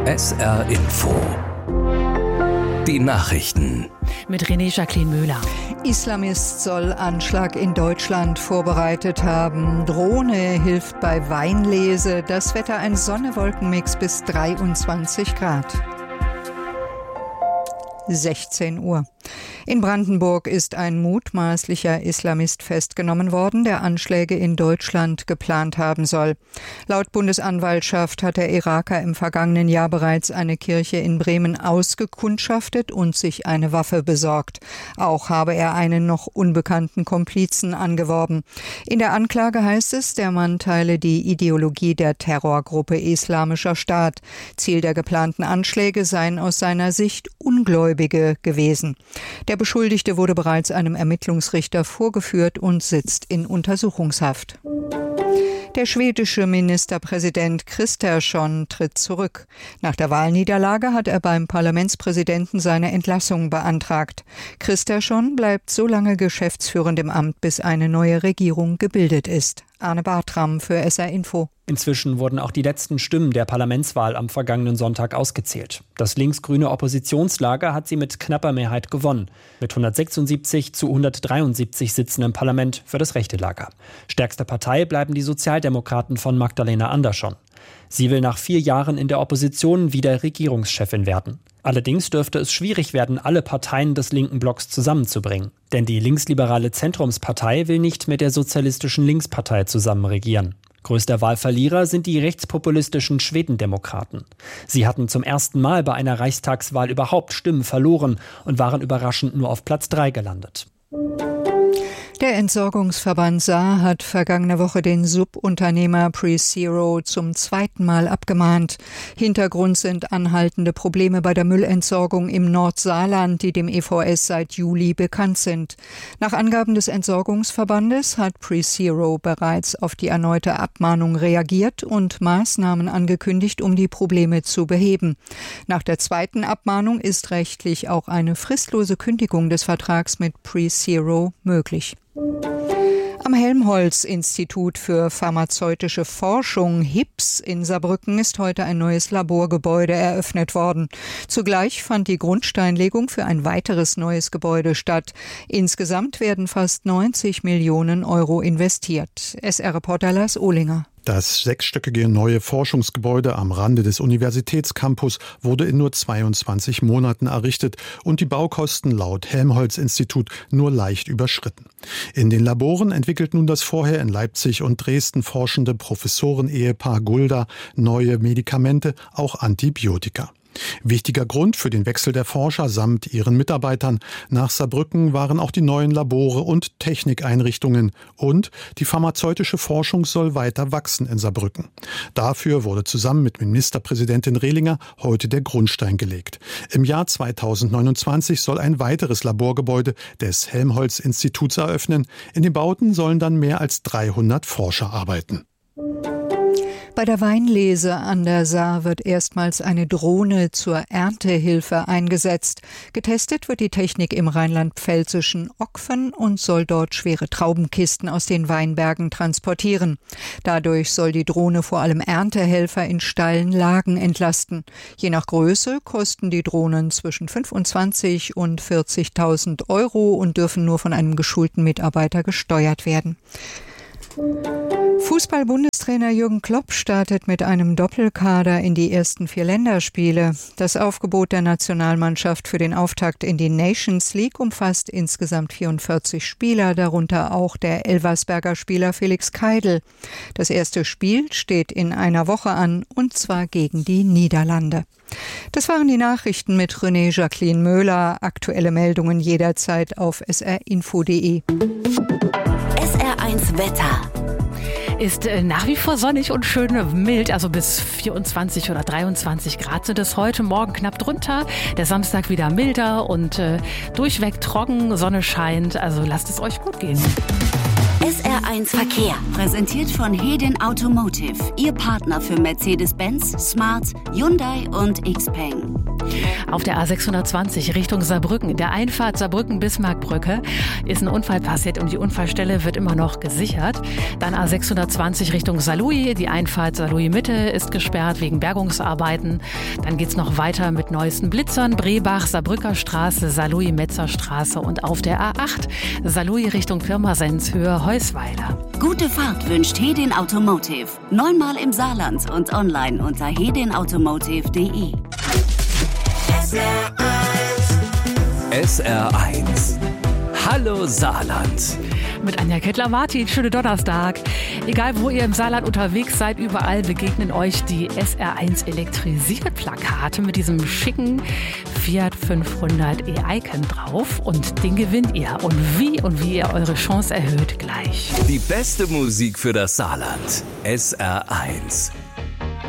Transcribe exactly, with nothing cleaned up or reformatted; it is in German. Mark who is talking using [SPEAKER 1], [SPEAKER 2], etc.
[SPEAKER 1] S R Info. Die Nachrichten.
[SPEAKER 2] Mit René Jacqueline Müller.
[SPEAKER 3] Islamist soll Anschlag in Deutschland vorbereitet haben. Drohne hilft bei Weinlese. Das Wetter ein Sonne-Wolken-Mix bis dreiundzwanzig Grad. sechzehn Uhr. In Brandenburg ist ein mutmaßlicher Islamist festgenommen worden, der Anschläge in Deutschland geplant haben soll. Laut Bundesanwaltschaft hat der Iraker im vergangenen Jahr bereits eine Kirche in Bremen ausgekundschaftet und sich eine Waffe besorgt. Auch habe er einen noch unbekannten Komplizen angeworben. In der Anklage heißt es, der Mann teile die Ideologie der Terrorgruppe Islamischer Staat. Ziel der geplanten Anschläge seien aus seiner Sicht Ungläubige gewesen. Der Beschuldigte wurde bereits einem Ermittlungsrichter vorgeführt und sitzt in Untersuchungshaft. Der schwedische Ministerpräsident Kristersson tritt zurück. Nach der Wahlniederlage hat er beim Parlamentspräsidenten seine Entlassung beantragt. Kristersson bleibt so lange geschäftsführend im Amt, bis eine neue Regierung gebildet ist. Arne Bartram für S R Info.
[SPEAKER 4] Inzwischen wurden auch die letzten Stimmen der Parlamentswahl am vergangenen Sonntag ausgezählt. Das linksgrüne Oppositionslager hat sie mit knapper Mehrheit gewonnen. Mit hundertsechsundsiebzig zu hundertdreiundsiebzig Sitzen im Parlament für das rechte Lager. Stärkste Partei bleiben die Sozialdemokraten von Magdalena Andersson. Sie will nach vier Jahren in der Opposition wieder Regierungschefin werden. Allerdings dürfte es schwierig werden, alle Parteien des linken Blocks zusammenzubringen. Denn die linksliberale Zentrumspartei will nicht mit der sozialistischen Linkspartei zusammen regieren. Größter Wahlverlierer sind die rechtspopulistischen Schwedendemokraten. Sie hatten zum ersten Mal bei einer Reichstagswahl überhaupt Stimmen verloren und waren überraschend nur auf Platz drei gelandet.
[SPEAKER 3] Der Entsorgungsverband Saar hat vergangene Woche den Subunternehmer PreZero zum zweiten Mal abgemahnt. Hintergrund sind anhaltende Probleme bei der Müllentsorgung im Nordsaarland, die dem E V S seit Juli bekannt sind. Nach Angaben des Entsorgungsverbandes hat PreZero bereits auf die erneute Abmahnung reagiert und Maßnahmen angekündigt, um die Probleme zu beheben. Nach der zweiten Abmahnung ist rechtlich auch eine fristlose Kündigung des Vertrags mit PreZero möglich. Am Helmholtz-Institut für pharmazeutische Forschung H I P S in Saarbrücken ist heute ein neues Laborgebäude eröffnet worden. Zugleich fand die Grundsteinlegung für ein weiteres neues Gebäude statt. Insgesamt werden fast neunzig Millionen Euro investiert. S R-Reporter Lars Ohlinger.
[SPEAKER 5] Das sechsstöckige neue Forschungsgebäude am Rande des Universitätscampus wurde in nur zweiundzwanzig Monaten errichtet und die Baukosten laut Helmholtz-Institut nur leicht überschritten. In den Laboren entwickelt nun das vorher in Leipzig und Dresden forschende Professoren-Ehepaar Gulda neue Medikamente, auch Antibiotika. Wichtiger Grund für den Wechsel der Forscher samt ihren Mitarbeitern nach Saarbrücken waren auch die neuen Labore und Technikeinrichtungen und die pharmazeutische Forschung soll weiter wachsen in Saarbrücken. Dafür wurde zusammen mit Ministerpräsidentin Rehlinger heute der Grundstein gelegt. Im Jahr zweitausendneunundzwanzig soll ein weiteres Laborgebäude des Helmholtz-Instituts eröffnen. In den Bauten sollen dann mehr als dreihundert Forscher arbeiten.
[SPEAKER 3] Bei der Weinlese an der Saar wird erstmals eine Drohne zur Erntehilfe eingesetzt. Getestet wird die Technik im rheinland-pfälzischen Okfen und soll dort schwere Traubenkisten aus den Weinbergen transportieren. Dadurch soll die Drohne vor allem Erntehelfer in steilen Lagen entlasten. Je nach Größe kosten die Drohnen zwischen fünfundzwanzigtausend und vierzigtausend Euro und dürfen nur von einem geschulten Mitarbeiter gesteuert werden. Fußball-Bundestrainer Jürgen Klopp startet mit einem Doppelkader in die ersten vier Länderspiele. Das Aufgebot der Nationalmannschaft für den Auftakt in die Nations League umfasst insgesamt vierundvierzig Spieler, darunter auch der Elversberger Spieler Felix Keidl. Das erste Spiel steht in einer Woche an, und zwar gegen die Niederlande. Das waren die Nachrichten mit René Jacqueline Müller. Aktuelle Meldungen jederzeit auf s r info punkt d e.
[SPEAKER 2] S R eins Wetter. Ist äh, nach wie vor sonnig und schön mild, also bis vierundzwanzig oder dreiundzwanzig Grad sind es heute, morgen knapp drunter. Der Samstag wieder milder und äh, durchweg trocken, Sonne scheint, also lasst es euch gut gehen.
[SPEAKER 6] S R eins Verkehr, präsentiert von Hedin Automotive, Ihr Partner für Mercedes-Benz, Smart, Hyundai und Xpeng.
[SPEAKER 2] Auf der A sechshundertzwanzig Richtung Saarbrücken, in der Einfahrt Saarbrücken-Bismarckbrücke, ist ein Unfall passiert und die Unfallstelle wird immer noch gesichert. Dann A sechshundertzwanzig Richtung Saarlouis, die Einfahrt Saarlouis-Mitte ist gesperrt wegen Bergungsarbeiten. Dann geht's noch weiter mit neuesten Blitzern, Brebach, Saarbrücker Straße, Saarlouis-Metzer-Straße und auf der A acht Saarlouis Richtung Pirmasens, Höhe Heusweiler.
[SPEAKER 6] Gute Fahrt wünscht Hedin Automotive. Neunmal im Saarland und online unter hedin automotive punkt de.
[SPEAKER 1] S R eins. Hallo Saarland.
[SPEAKER 2] Mit Anja Kettler-Martin, schönen Donnerstag. Egal, wo ihr im Saarland unterwegs seid, überall begegnen euch die S R eins Elektrisiert-Plakate mit diesem schicken Fiat fünfhundert e-Icon drauf. Und den gewinnt ihr. Und wie und wie ihr eure Chance erhöht, gleich.
[SPEAKER 1] Die beste Musik für das Saarland. S R eins.